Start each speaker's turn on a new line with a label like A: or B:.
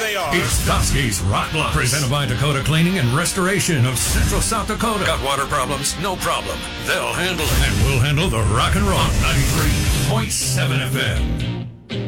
A: they are.
B: It's Dusky's Rock Block, presented by Dakota Cleaning and Restoration of Central South Dakota. Got water problems? No problem. They'll handle it. And we'll handle the rock and roll. 93.7 FM.